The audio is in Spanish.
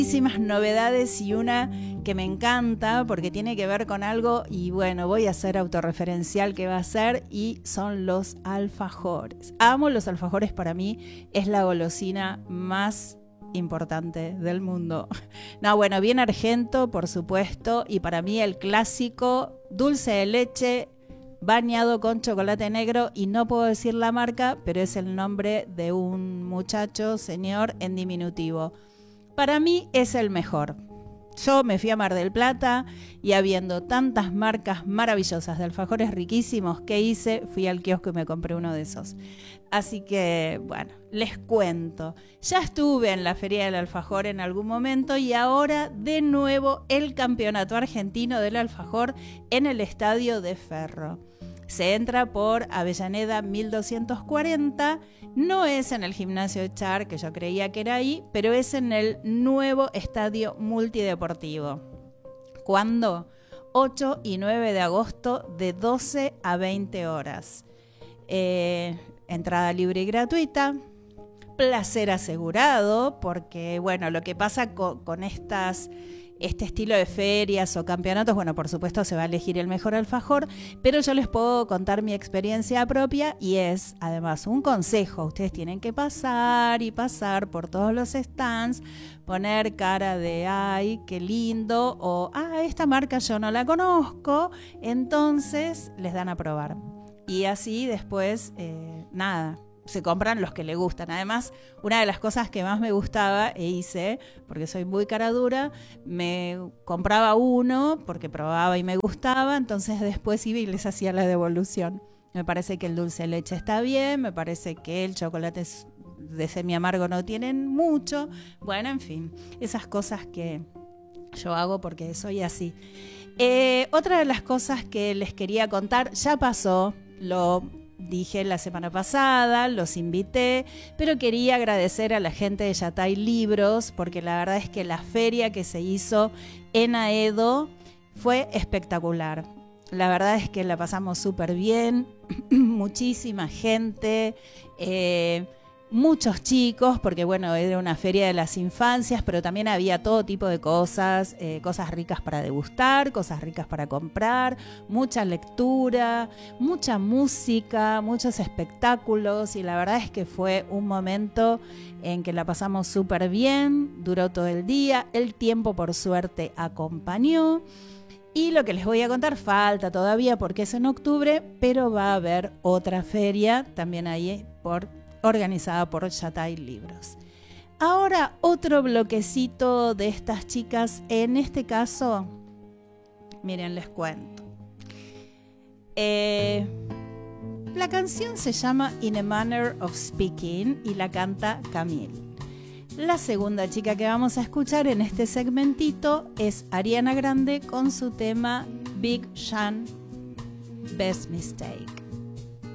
muchísimas novedades y una que me encanta porque tiene que ver con algo, y bueno, voy a ser autorreferencial que va a ser, y son los alfajores. Amo los alfajores, para mí es la golosina más importante del mundo. No, bueno, bien argento, por supuesto, y para mí el clásico dulce de leche bañado con chocolate negro, y no puedo decir la marca, pero es el nombre de un muchacho, señor, en diminutivo. Para mí es el mejor. Yo me fui a Mar del Plata y, habiendo tantas marcas maravillosas de alfajores riquísimos, ¿qué hice? Fui al kiosco y me compré uno de esos. Así que, bueno, les cuento. Ya estuve en la Feria del Alfajor en algún momento, y ahora de nuevo el Campeonato Argentino del Alfajor en el Estadio de Ferro. Se entra por Avellaneda 1240, no es en el gimnasio de Char, que yo creía que era ahí, pero es en el nuevo estadio multideportivo. ¿Cuándo? 8 y 9 de agosto, de 12 a 20 horas. Entrada libre y gratuita, placer asegurado, porque bueno, lo que pasa con este estilo de ferias o campeonatos, bueno, por supuesto se va a elegir el mejor alfajor, pero yo les puedo contar mi experiencia propia, y es además un consejo. Ustedes tienen que pasar y pasar por todos los stands, poner cara de ay, qué lindo, o esta marca yo no la conozco, entonces les dan a probar. Y así después, se compran los que le gustan. Además, una de las cosas que más me gustaba, e hice, porque soy muy cara dura, me compraba uno porque probaba y me gustaba, entonces después iba y les hacía la devolución. Me parece que el dulce de leche está bien, me parece que el chocolate de semi amargo no tienen mucho. Bueno, en fin, esas cosas que yo hago porque soy así. Otra de las cosas que les quería contar, ya pasó, lo dije la semana pasada, los invité, pero quería agradecer a la gente de Yatay Libros, porque la verdad es que la feria que se hizo en Aedo fue espectacular. La verdad es que la pasamos súper bien, muchísima gente, muchos chicos, porque bueno, era una feria de las infancias, pero también había todo tipo de cosas, cosas ricas para degustar, cosas ricas para comprar, mucha lectura, mucha música, muchos espectáculos, y la verdad es que fue un momento en que la pasamos súper bien, duró todo el día, el tiempo por suerte acompañó. Y lo que les voy a contar falta todavía porque es en octubre, pero va a haber otra feria también ahí organizada por Yatay Libros. Ahora otro bloquecito de estas chicas, en este caso, miren, les cuento. La canción se llama In a Manner of Speaking y la canta Camille. La segunda chica que vamos a escuchar en este segmentito es Ariana Grande con su tema Big Sean Best Mistake.